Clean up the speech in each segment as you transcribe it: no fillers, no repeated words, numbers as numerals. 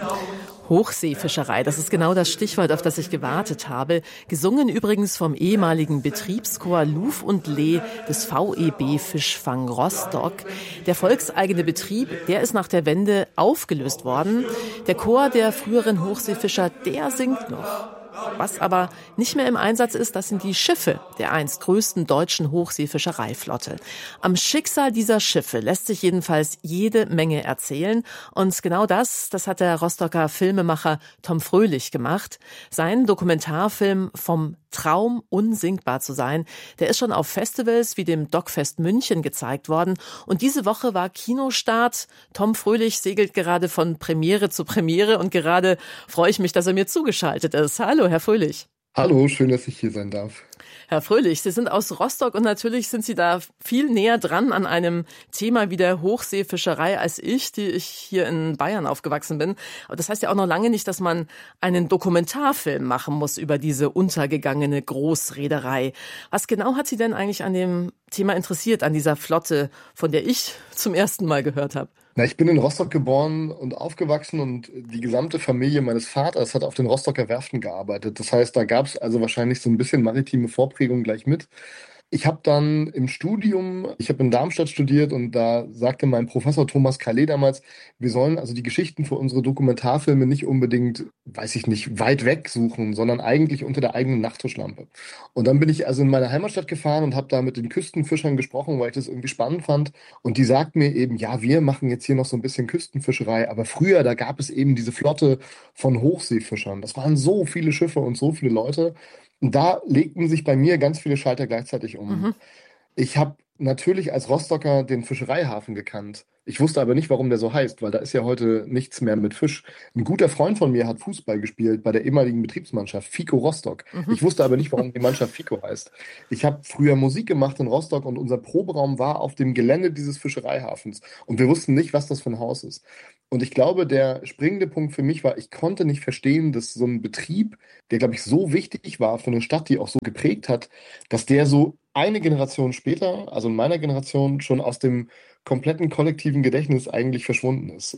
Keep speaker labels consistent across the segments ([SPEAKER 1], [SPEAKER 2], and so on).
[SPEAKER 1] Hochseefischerei, das ist genau das Stichwort, auf das ich gewartet habe. Gesungen übrigens vom ehemaligen Betriebschor Luf und Lee des VEB Fischfang Rostock. Der volkseigene Betrieb, der ist nach der Wende aufgelöst worden. Der Chor der früheren Hochseefischer, der singt noch. Was aber nicht mehr im Einsatz ist, das sind die Schiffe der einst größten deutschen Hochseefischereiflotte. Am Schicksal dieser Schiffe lässt sich jedenfalls jede Menge erzählen. Und genau das hat der Rostocker Filmemacher Tom Fröhlich gemacht. Sein Dokumentarfilm Vom Traum, unsinkbar zu sein, der ist schon auf Festivals wie dem Docfest München gezeigt worden. Und diese Woche war Kinostart. Tom Fröhlich segelt gerade von Premiere zu Premiere und gerade freue ich mich, dass er mir zugeschaltet ist. Hallo, Herr Fröhlich.
[SPEAKER 2] Hallo, schön, dass ich hier sein darf.
[SPEAKER 1] Herr Fröhlich, Sie sind aus Rostock und natürlich sind Sie da viel näher dran an einem Thema wie der Hochseefischerei als ich, die ich hier in Bayern aufgewachsen bin. Aber das heißt ja auch noch lange nicht, dass man einen Dokumentarfilm machen muss über diese untergegangene Großreederei. Was genau hat Sie denn eigentlich an dem Thema interessiert, an dieser Flotte, von der ich zum ersten Mal gehört habe?
[SPEAKER 2] Ich bin in Rostock geboren und aufgewachsen und die gesamte Familie meines Vaters hat auf den Rostocker Werften gearbeitet. Das heißt, da gab es also wahrscheinlich so ein bisschen maritime Vorprägung gleich mit. Ich habe dann im Studium, ich habe in Darmstadt studiert und da sagte mein Professor Thomas Calais damals, wir sollen also die Geschichten für unsere Dokumentarfilme nicht unbedingt, weiß ich nicht, weit weg suchen, sondern eigentlich unter der eigenen Nachttischlampe. Und dann bin ich also in meine Heimatstadt gefahren und habe da mit den Küstenfischern gesprochen, weil ich das irgendwie spannend fand. Und die sagten mir eben, ja, wir machen jetzt hier noch so ein bisschen Küstenfischerei, aber früher, da gab es eben diese Flotte von Hochseefischern. Das waren so viele Schiffe und so viele Leute. Und da legten sich bei mir ganz viele Schalter gleichzeitig um.
[SPEAKER 1] Mhm.
[SPEAKER 2] Ich habe natürlich als Rostocker den Fischereihafen gekannt. Ich wusste aber nicht, warum der so heißt, weil da ist ja heute nichts mehr mit Fisch. Ein guter Freund von mir hat Fußball gespielt bei der ehemaligen Betriebsmannschaft FICO Rostock.
[SPEAKER 1] Mhm.
[SPEAKER 2] Ich wusste aber nicht, warum die Mannschaft FICO heißt. Ich habe früher Musik gemacht in Rostock und unser Proberaum war auf dem Gelände dieses Fischereihafens. Und wir wussten nicht, was das für ein Haus ist. Und ich glaube, der springende Punkt für mich war, ich konnte nicht verstehen, dass so ein Betrieb, der, glaube ich, so wichtig war für eine Stadt, die auch so geprägt hat, dass der so eine Generation später, also in meiner Generation, schon aus dem kompletten kollektiven Gedächtnis eigentlich verschwunden ist.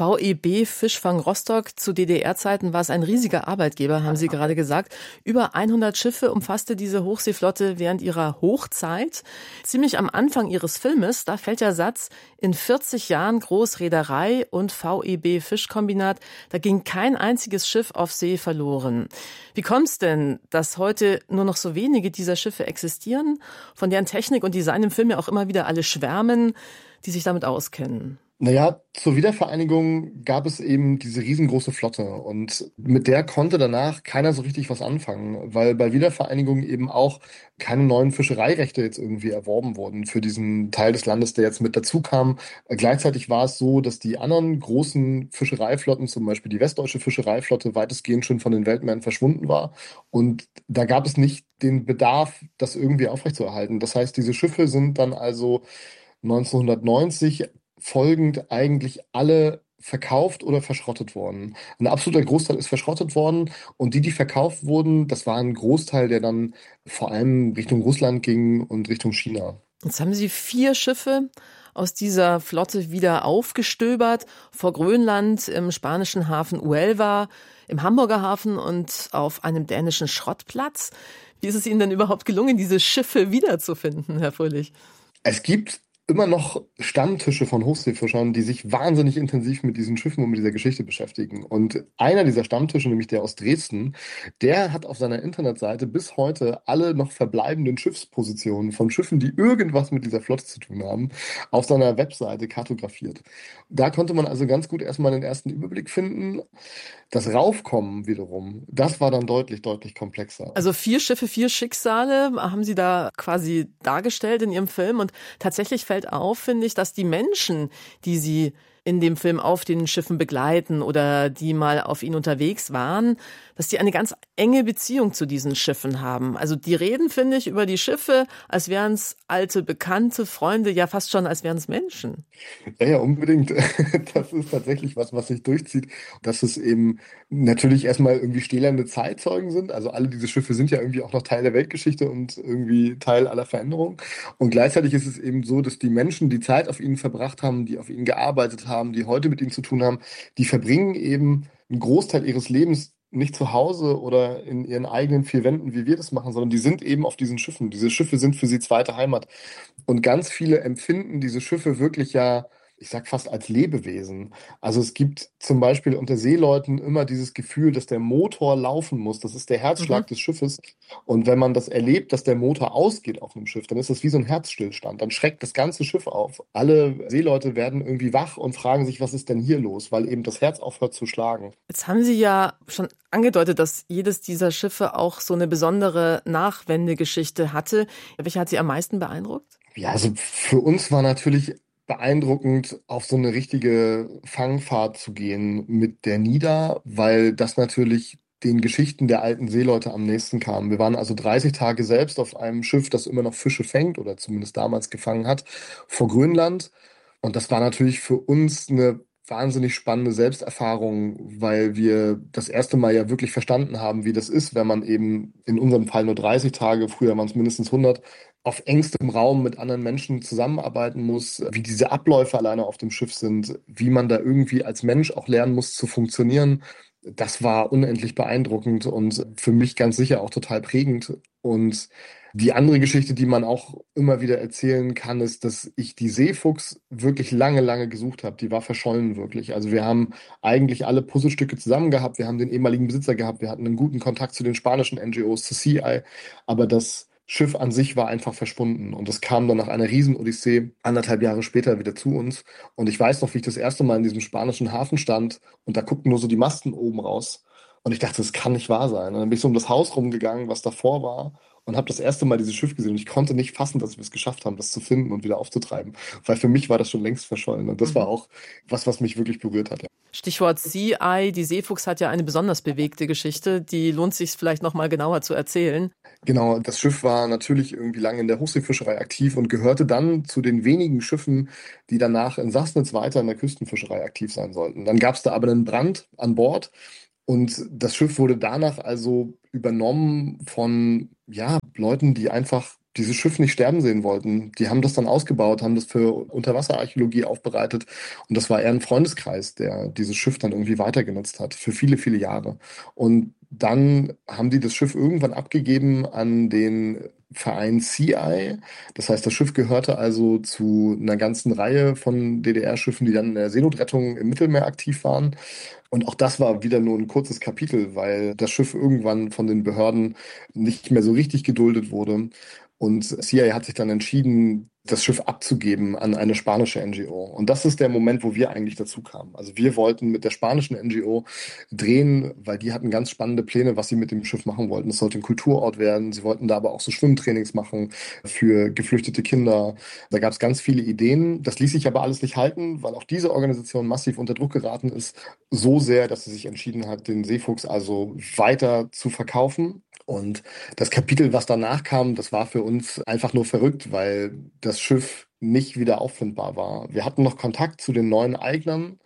[SPEAKER 1] VEB Fischfang Rostock, zu DDR-Zeiten war es ein riesiger Arbeitgeber, haben Sie gerade gesagt. Über 100 Schiffe umfasste diese Hochseeflotte während ihrer Hochzeit. Ziemlich am Anfang Ihres Filmes, da fällt der Satz, in 40 Jahren Großreederei und VEB Fischkombinat, da ging kein einziges Schiff auf See verloren. Wie kommt es denn, dass heute nur noch so wenige dieser Schiffe existieren, von deren Technik und Design im Film ja auch immer wieder alle schwärmen, die sich damit auskennen?
[SPEAKER 2] Naja, zur Wiedervereinigung gab es eben diese riesengroße Flotte und mit der konnte danach keiner so richtig was anfangen, weil bei Wiedervereinigung eben auch keine neuen Fischereirechte jetzt irgendwie erworben wurden für diesen Teil des Landes, der jetzt mit dazu kam. Gleichzeitig war es so, dass die anderen großen Fischereiflotten, zum Beispiel die westdeutsche Fischereiflotte, weitestgehend schon von den Weltmeeren verschwunden war und da gab es nicht den Bedarf, das irgendwie aufrechtzuerhalten. Das heißt, diese Schiffe sind dann also 1990 folgend eigentlich alle verkauft oder verschrottet worden. Ein absoluter Großteil ist verschrottet worden und die verkauft wurden, das war ein Großteil, der dann vor allem Richtung Russland ging und Richtung China.
[SPEAKER 1] Jetzt haben Sie 4 Schiffe aus dieser Flotte wieder aufgestöbert, vor Grönland, im spanischen Hafen Huelva, im Hamburger Hafen und auf einem dänischen Schrottplatz. Wie ist es Ihnen denn überhaupt gelungen, diese Schiffe wiederzufinden, Herr Fröhlich?
[SPEAKER 2] Es gibt immer noch Stammtische von Hochseefischern, die sich wahnsinnig intensiv mit diesen Schiffen und mit dieser Geschichte beschäftigen. Und einer dieser Stammtische, nämlich der aus Dresden, der hat auf seiner Internetseite bis heute alle noch verbleibenden Schiffspositionen von Schiffen, die irgendwas mit dieser Flotte zu tun haben, auf seiner Webseite kartografiert. Da konnte man also ganz gut erstmal den ersten Überblick finden. Das Raufkommen wiederum, das war dann deutlich, deutlich komplexer.
[SPEAKER 1] Also 4 Schiffe, 4 Schicksale haben Sie da quasi dargestellt in Ihrem Film. Und tatsächlich fällt auf, finde ich, dass die Menschen, die Sie in dem Film auf den Schiffen begleiten oder die mal auf ihnen unterwegs waren, dass die eine ganz enge Beziehung zu diesen Schiffen haben. Also die reden, finde ich, über die Schiffe, als wären es alte, bekannte Freunde, ja fast schon, als wären es Menschen.
[SPEAKER 2] Ja, ja, unbedingt. Das ist tatsächlich was sich durchzieht. Dass es eben natürlich erstmal irgendwie stählerne Zeitzeugen sind. Also alle diese Schiffe sind ja irgendwie auch noch Teil der Weltgeschichte und irgendwie Teil aller Veränderungen. Und gleichzeitig ist es eben so, dass die Menschen, die Zeit auf ihnen verbracht haben, die auf ihnen gearbeitet haben, die heute mit ihnen zu tun haben, die verbringen eben einen Großteil ihres Lebens nicht zu Hause oder in ihren eigenen vier Wänden, wie wir das machen, sondern die sind eben auf diesen Schiffen. Diese Schiffe sind für sie zweite Heimat. Und ganz viele empfinden diese Schiffe wirklich ja, ich sag fast als Lebewesen. Also es gibt zum Beispiel unter Seeleuten immer dieses Gefühl, dass der Motor laufen muss. Das ist der
[SPEAKER 1] Mhm.
[SPEAKER 2] Herzschlag des Schiffes. Und wenn man das erlebt, dass der Motor ausgeht auf einem Schiff, dann ist das wie so ein Herzstillstand. Dann schreckt das ganze Schiff auf. Alle Seeleute werden irgendwie wach und fragen sich, was ist denn hier los? Weil eben das Herz aufhört zu schlagen.
[SPEAKER 1] Jetzt haben Sie ja schon angedeutet, dass jedes dieser Schiffe auch so eine besondere Nachwendegeschichte hatte. Welche hat Sie am meisten beeindruckt?
[SPEAKER 2] Ja, also für uns war natürlich beeindruckend, auf so eine richtige Fangfahrt zu gehen mit der Nida, weil das natürlich den Geschichten der alten Seeleute am nächsten kam. Wir waren also 30 Tage selbst auf einem Schiff, das immer noch Fische fängt oder zumindest damals gefangen hat, vor Grönland. Und das war natürlich für uns eine wahnsinnig spannende Selbsterfahrung, weil wir das erste Mal ja wirklich verstanden haben, wie das ist, wenn man eben in unserem Fall nur 30 Tage, früher waren es mindestens 100, auf engstem Raum mit anderen Menschen zusammenarbeiten muss, wie diese Abläufe alleine auf dem Schiff sind, wie man da irgendwie als Mensch auch lernen muss zu funktionieren. Das war unendlich beeindruckend und für mich ganz sicher auch total prägend. Und die andere Geschichte, die man auch immer wieder erzählen kann, ist, dass ich die Seefuchs wirklich lange, lange gesucht habe. Die war verschollen wirklich. Also wir haben eigentlich alle Puzzlestücke zusammen gehabt. Wir haben den ehemaligen Besitzer gehabt. Wir hatten einen guten Kontakt zu den spanischen NGOs, zu CI. Aber das Schiff an sich war einfach verschwunden. Und es kam dann nach einer Riesen-Odyssee 1,5 Jahre später wieder zu uns. Und ich weiß noch, wie ich das erste Mal in diesem spanischen Hafen stand und da guckten nur so die Masten oben raus. Und ich dachte, das kann nicht wahr sein. Und dann bin ich so um das Haus rumgegangen, was davor war, und habe das erste Mal dieses Schiff gesehen. Und ich konnte nicht fassen, dass wir es geschafft haben, das zu finden und wieder aufzutreiben. Weil für mich war das schon längst verschollen. Und das war
[SPEAKER 1] Mhm.
[SPEAKER 2] auch was mich wirklich berührt hat. Ja.
[SPEAKER 1] Stichwort CI, die Seefuchs hat ja eine besonders bewegte Geschichte, die lohnt sich vielleicht noch mal genauer zu erzählen.
[SPEAKER 2] Genau, das Schiff war natürlich irgendwie lange in der Hochseefischerei aktiv und gehörte dann zu den wenigen Schiffen, die danach in Sassnitz weiter in der Küstenfischerei aktiv sein sollten. Dann gab es da aber einen Brand an Bord und das Schiff wurde danach also übernommen von ja, Leuten, die einfach dieses Schiff nicht sterben sehen wollten. Die haben das dann ausgebaut, haben das für Unterwasserarchäologie aufbereitet und das war eher ein Freundeskreis, der dieses Schiff dann irgendwie weitergenutzt hat für viele, viele Jahre. Und dann haben die das Schiff irgendwann abgegeben an den Verein CI. Das heißt, das Schiff gehörte also zu einer ganzen Reihe von DDR-Schiffen, die dann in der Seenotrettung im Mittelmeer aktiv waren. Und auch das war wieder nur ein kurzes Kapitel, weil das Schiff irgendwann von den Behörden nicht mehr so richtig geduldet wurde. Und CIA hat sich dann entschieden, das Schiff abzugeben an eine spanische NGO. Und das ist der Moment, wo wir eigentlich dazu kamen. Also wir wollten mit der spanischen NGO drehen, weil die hatten ganz spannende Pläne, was sie mit dem Schiff machen wollten. Es sollte ein Kulturort werden. Sie wollten da aber auch so Schwimmtrainings machen für geflüchtete Kinder. Da gab es ganz viele Ideen. Das ließ sich aber alles nicht halten, weil auch diese Organisation massiv unter Druck geraten ist. So sehr, dass sie sich entschieden hat, den Seefuchs also weiter zu verkaufen. Und das Kapitel, was danach kam, das war für uns einfach nur verrückt, weil das Schiff nicht wieder auffindbar war. Wir hatten noch Kontakt zu den neuen Eignern,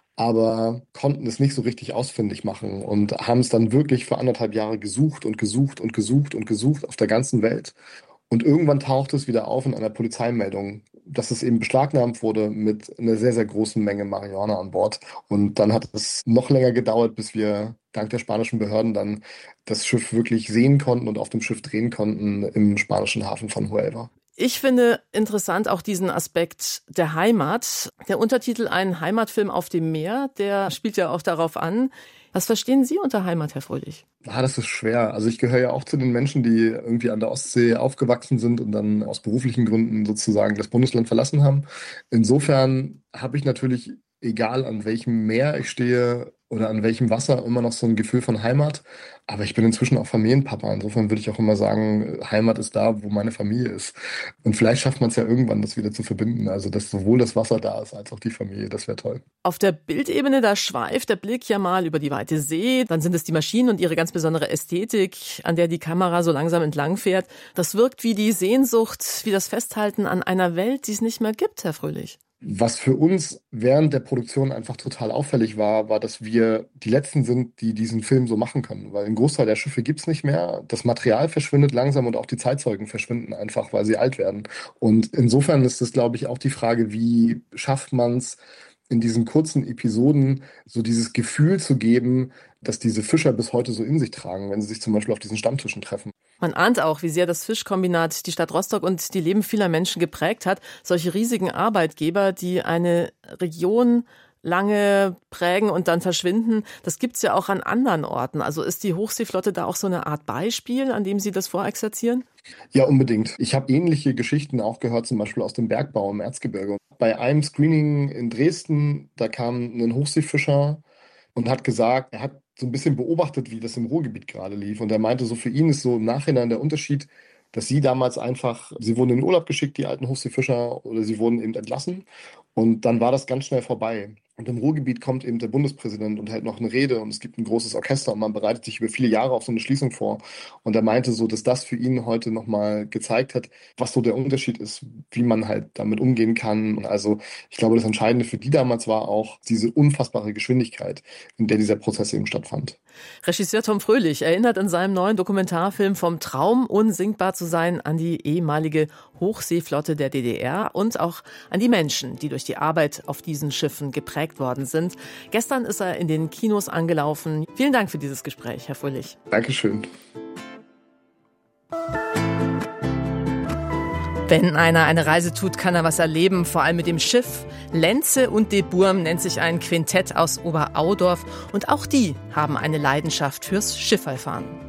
[SPEAKER 2] aber konnten es nicht so richtig ausfindig machen und haben es dann wirklich für 1,5 Jahre gesucht und gesucht und gesucht und gesucht auf der ganzen Welt. Und irgendwann tauchte es wieder auf in einer Polizeimeldung, dass es eben beschlagnahmt wurde mit einer sehr, sehr großen Menge Marihuana an Bord. Und dann hat es noch länger gedauert, bis wir dank der spanischen Behörden dann das Schiff wirklich sehen konnten und auf dem Schiff drehen konnten im spanischen Hafen von Huelva.
[SPEAKER 1] Ich finde interessant auch diesen Aspekt der Heimat. Der Untertitel Ein Heimatfilm auf dem Meer, der spielt ja auch darauf an. Was verstehen Sie unter Heimat, Herr Fröhlich?
[SPEAKER 2] Das ist schwer. Also ich gehöre ja auch zu den Menschen, die irgendwie an der Ostsee aufgewachsen sind und dann aus beruflichen Gründen sozusagen das Bundesland verlassen haben. Insofern habe ich natürlich, egal an welchem Meer ich stehe, oder an welchem Wasser immer noch so ein Gefühl von Heimat. Aber ich bin inzwischen auch Familienpapa. Insofern würde ich auch immer sagen, Heimat ist da, wo meine Familie ist. Und vielleicht schafft man es ja irgendwann, das wieder zu verbinden. Also, dass sowohl das Wasser da ist, als auch die Familie. Das wäre toll.
[SPEAKER 1] Auf der Bildebene, da schweift der Blick ja mal über die weite See. Dann sind es die Maschinen und ihre ganz besondere Ästhetik, an der die Kamera so langsam entlang fährt. Das wirkt wie die Sehnsucht, wie das Festhalten an einer Welt, die es nicht mehr gibt, Herr Fröhlich.
[SPEAKER 2] Was für uns während der Produktion einfach total auffällig war, dass wir die Letzten sind, die diesen Film so machen können. Weil ein Großteil der Schiffe gibt's nicht mehr. Das Material verschwindet langsam und auch die Zeitzeugen verschwinden einfach, weil sie alt werden. Und insofern ist es, glaube ich, auch die Frage, wie schafft man's in diesen kurzen Episoden so dieses Gefühl zu geben, dass diese Fischer bis heute so in sich tragen, wenn sie sich zum Beispiel auf diesen Stammtischen treffen.
[SPEAKER 1] Man ahnt auch, wie sehr das Fischkombinat die Stadt Rostock und die Leben vieler Menschen geprägt hat. Solche riesigen Arbeitgeber, die eine Region lange prägen und dann verschwinden, das gibt's ja auch an anderen Orten. Also ist die Hochseeflotte da auch so eine Art Beispiel, an dem Sie das vorexerzieren?
[SPEAKER 2] Ja, unbedingt. Ich habe ähnliche Geschichten auch gehört, zum Beispiel aus dem Bergbau im Erzgebirge. Bei einem Screening in Dresden, da kam ein Hochseefischer und hat gesagt, er hat so ein bisschen beobachtet, wie das im Ruhrgebiet gerade lief. Und er meinte, so für ihn ist so im Nachhinein der Unterschied, dass sie damals einfach, sie wurden in den Urlaub geschickt, die alten Hochseefischer, oder sie wurden eben entlassen. Und dann war das ganz schnell vorbei. Und im Ruhrgebiet kommt eben der Bundespräsident und hält noch eine Rede und es gibt ein großes Orchester und man bereitet sich über viele Jahre auf so eine Schließung vor. Und er meinte so, dass das für ihn heute nochmal gezeigt hat, was so der Unterschied ist, wie man halt damit umgehen kann. Also ich glaube, das Entscheidende für die damals war auch diese unfassbare Geschwindigkeit, in der dieser Prozess eben stattfand.
[SPEAKER 1] Regisseur Tom Fröhlich erinnert in seinem neuen Dokumentarfilm vom Traum, unsinkbar zu sein, an die ehemalige Hochseeflotte der DDR und auch an die Menschen, die durch die Arbeit auf diesen Schiffen geprägt worden sind. Gestern ist er in den Kinos angelaufen. Vielen Dank für dieses Gespräch, Herr Fröhlich.
[SPEAKER 2] Dankeschön.
[SPEAKER 1] Wenn einer eine Reise tut, kann er was erleben, vor allem mit dem Schiff. Lenze und de Burm nennt sich ein Quintett aus Oberaudorf und auch die haben eine Leidenschaft fürs Schifferfahren.